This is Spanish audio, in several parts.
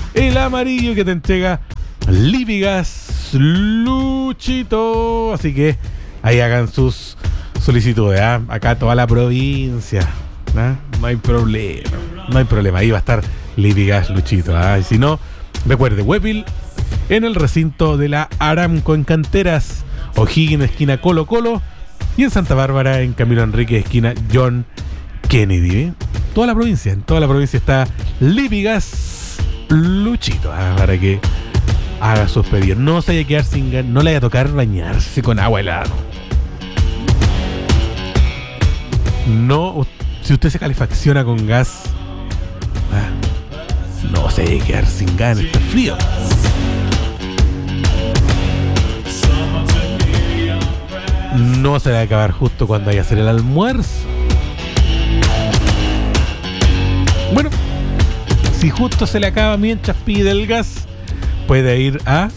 el amarillo que te entrega Lipigas Luchito. Así que ahí hagan sus solicitudes, ¿eh? Acá toda la provincia, ¿eh? No hay problema, ahí va a estar Lipigas Luchito, ¿eh? Y si no, recuerde, Huepil en el recinto de la Aramco en Canteras, O'Higgins esquina Colo Colo, y en Santa Bárbara en Camilo Enrique esquina John Kennedy, ¿eh? En toda la provincia está Lipigas Luchito, ¿eh? Para que haga sus pedidos. No se vaya a quedar sin gas, no le vaya a tocar bañarse con agua helada. No, si usted se calefacciona con gas, no se vaya a quedar sin gas en este frío. No se va a acabar justo cuando vaya a hacer el almuerzo. Bueno, si justo se le acaba mientras pide el gas, puede ir a...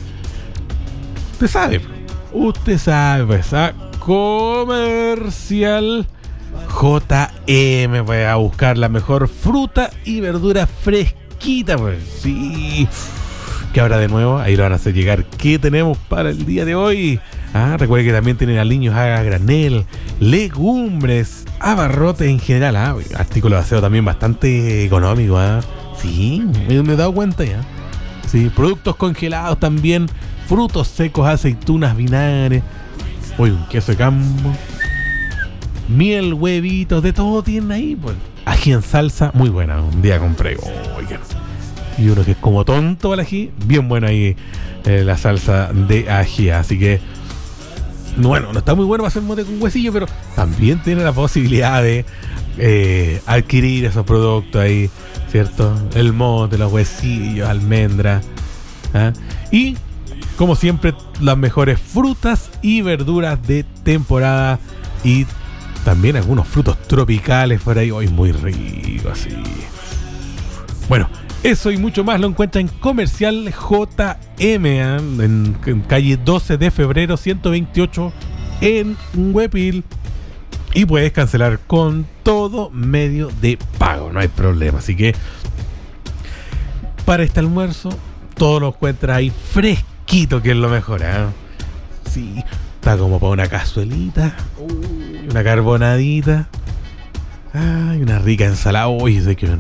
Usted sabe, pues, a Comercial JM, pues, a buscar la mejor fruta y verdura fresquita, pues, sí. Que ahora de nuevo, ahí lo van a hacer llegar. ¿Qué tenemos para el día de hoy? Recuerde que también tienen aliños a granel, legumbres, abarrotes en general, artículos de aseo también bastante económicos, sí, me he dado cuenta ya. Sí, productos congelados también, frutos secos, aceitunas, vinagre, un queso de campo, miel, huevitos, de todo tienen ahí, pues. Ají en salsa, muy buena, un día compré, y uno que es como tonto el ají, bien bueno ahí, la salsa de ají, así que bueno, no está muy bueno para hacer mote con huesillo, pero también tiene la posibilidad de adquirir esos productos ahí, ¿cierto? El mote, los huesillos, almendras, y como siempre las mejores frutas y verduras de temporada, y también algunos frutos tropicales por ahí, hoy muy rico así. Bueno, eso y mucho más lo encuentra en Comercial JM, en calle 12 de febrero 128 en Huepil, y puedes cancelar con todo medio de pago, no hay problema. Así que para este almuerzo todo lo encuentras ahí fresquito, que es lo mejor, sí, está como para una cazuelita, una carbonadita, una rica ensalada. Sé que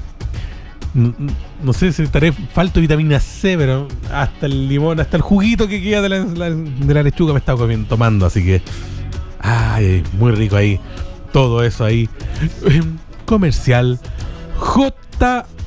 no sé si estaré falto de vitamina C, pero hasta el limón, hasta el juguito que queda de la lechuga me he estado tomando, así que muy rico ahí, todo eso ahí. Comercial JM.